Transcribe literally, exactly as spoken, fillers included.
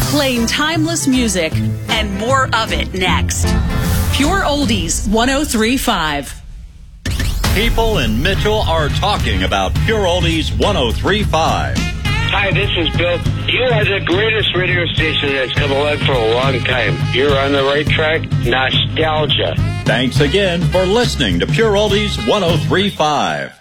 playing timeless music and more of it next. Pure Oldies one oh three point five. People in Mitchell are talking about Pure Oldies one oh three point five. Hi, this is Bill. You are the greatest radio station that's come along for a long time. You're on the right track. Nostalgia. Thanks again for listening to Pure Oldies one oh three point five.